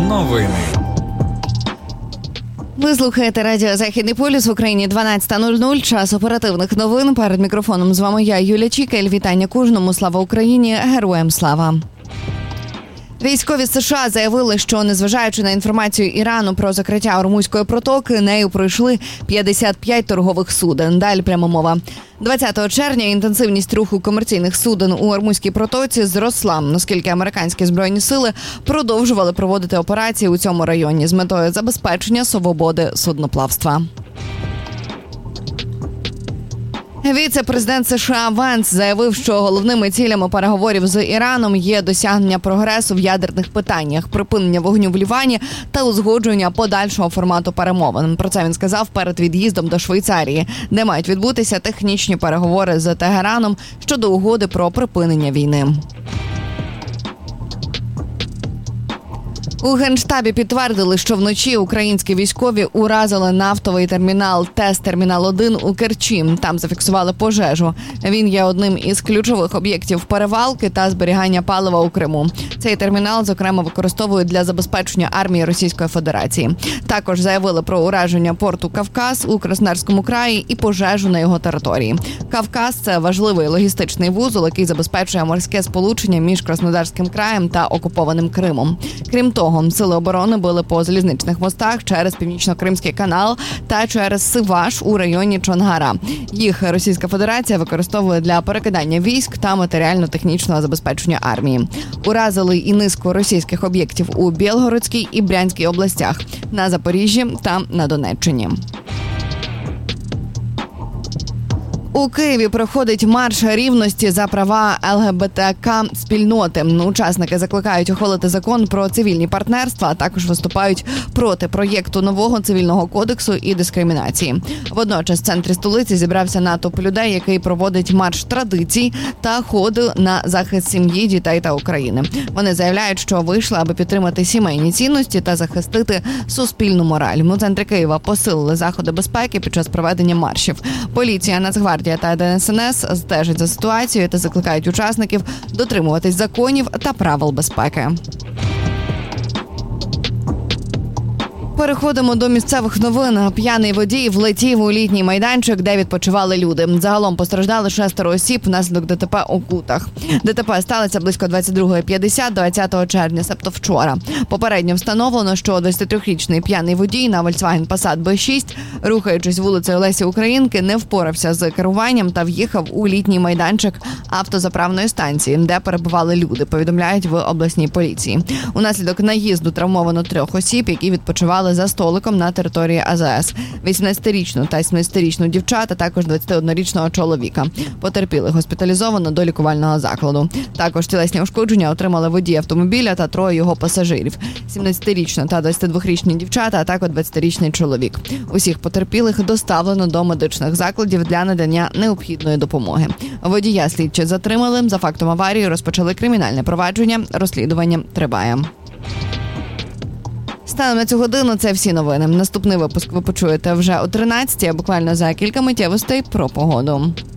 Новини. Ви слухаєте радіо «Західний полюс» в Україні 12:00. Час оперативних новин. Перед мікрофоном з вами я, Юлія Чікель. Вітання кожному. Слава Україні! Героям слава! Військові США заявили, що, незважаючи на інформацію Ірану про закриття Ормузької протоки, нею пройшли 55 торгових суден. Далі пряма мова. 20 червня інтенсивність руху комерційних суден у Ормузькій протоці зросла, оскільки американські збройні сили продовжували проводити операції у цьому районі з метою забезпечення свободи судноплавства. Віце-президент США Венс заявив, що головними цілями переговорів з Іраном є досягнення прогресу в ядерних питаннях, припинення вогню в Лівані та узгодження подальшого формату перемовин. Про це він сказав перед від'їздом до Швейцарії, де мають відбутися технічні переговори з Тегераном щодо угоди про припинення війни. У Генштабі підтвердили, що вночі українські військові уразили нафтовий термінал ТЕС-Термінал-1 у Керчі. Там зафіксували пожежу. Він є одним із ключових об'єктів перевалки та зберігання палива у Криму. Цей термінал, зокрема, використовують для забезпечення армії Російської Федерації. Також заявили про ураження порту Кавказ у Краснодарському краї і пожежу на його території. Кавказ – це важливий логістичний вузол, який забезпечує морське сполучення між Краснодарським краєм та окупованим Кримом. Крім того, сили оборони били по залізничних мостах через Північно-Кримський канал та через Сиваш у районі Чонгара. Їх Російська Федерація використовує для перекидання військ та матеріально-технічного забезпечення армії. Уразили і низку російських об'єктів у Білгородській і Брянській областях, на Запоріжжі та на Донеччині. У Києві проходить марш рівності за права ЛГБТК-спільноти. Учасники закликають ухвалити закон про цивільні партнерства, а також виступають проти проєкту нового цивільного кодексу і дискримінації. Водночас в центрі столиці зібрався натовп людей, який проводить марш традицій та ходи на захист сім'ї, дітей та України. Вони заявляють, що вийшли, аби підтримати сімейні цінності та захистити суспільну мораль. У центрі Києва посилили заходи безпеки під час проведення маршів. Поліція, Нацгвардія та ДСНС стежать за ситуацією та закликають учасників дотримуватись законів та правил безпеки. Переходимо до місцевих новин. П'яний водій влетів у літній майданчик, де відпочивали люди. Загалом постраждали 6 осіб внаслідок ДТП у Кутах. ДТП сталося близько 22:50 20 червня, себто вчора. Попередньо встановлено, що 23-річний п'яний водій на Volkswagen Passat B6, рухаючись вулицею Лесі Українки, не впорався з керуванням та в'їхав у літній майданчик автозаправної станції, де перебували люди, повідомляють в обласній поліції. Унаслідок наїзду травмовано 3 осіб, які відпочивали за столиком на території АЗС. 18-річну та 17-річну дівчат, а також 21-річного чоловіка. Потерпілих госпіталізовано до лікувального закладу. Також тілесні ушкодження отримали водій автомобіля та 3 його пасажирів. 17-річна та 22-річні дівчата, а також 20-річний чоловік. Усіх потерпілих доставлено до медичних закладів для надання необхідної допомоги. Водія слідчі затримали. За фактом аварії розпочали кримінальне провадження. Розслідування триває. Станом на цю годину це всі новини. Наступний випуск ви почуєте вже о 13:00, а буквально за кілька миттєвостей про погоду.